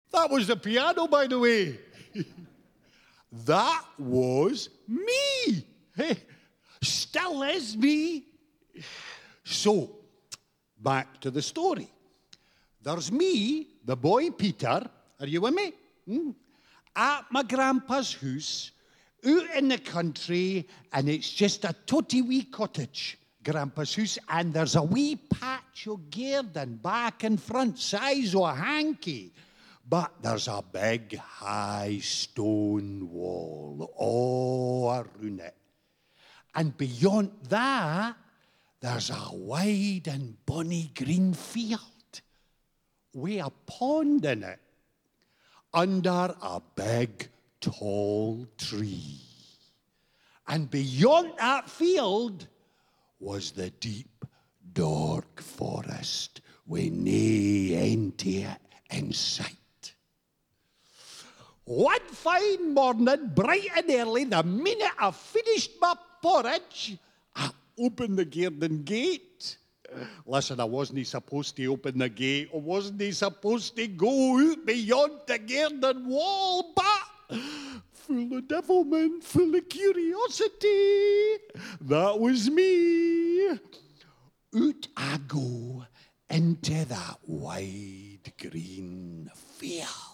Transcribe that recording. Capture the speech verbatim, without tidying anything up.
That was the piano, by the way. That was me. Hey, still is me. So, back to the story. There's me, the boy Peter, are you with me? Hmm? At my grandpa's house, out in the country, and it's just a totty wee cottage, grandpa's house, and there's a wee patch of garden back and front, size of a hanky. But there's a big high stone wall all around it. And beyond that, there's a wide and bonny green field with a pond in it under a big tall tree. And beyond that field was the deep, dark forest with nae end to it in sight. One fine morning, bright and early, the minute I finished my porridge, I opened the garden gate. Listen, I wasn't supposed to open the gate. I wasn't supposed to go out beyond the garden wall, but full of devilment, full of curiosity, that was me. Out I go into that wide green field.